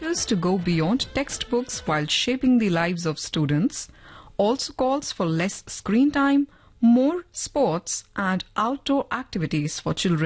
teachers to go beyond textbooks while shaping the lives of students, also calls for less screen time, more sports and outdoor activities for children.